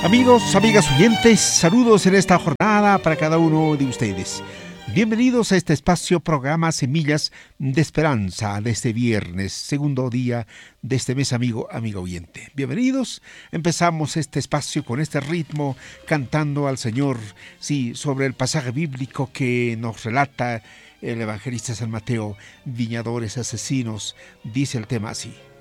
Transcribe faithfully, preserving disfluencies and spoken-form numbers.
Amigos, amigas oyentes, saludos en esta jornada para cada uno de ustedes. Bienvenidos a este espacio programa Semillas de Esperanza de este viernes, segundo día de este mes, amigo, amigo oyente. Bienvenidos, empezamos este espacio con este ritmo, cantando al Señor, sí, sobre el pasaje bíblico que nos relata el evangelista San Mateo, viñadores asesinos, dice el tema así.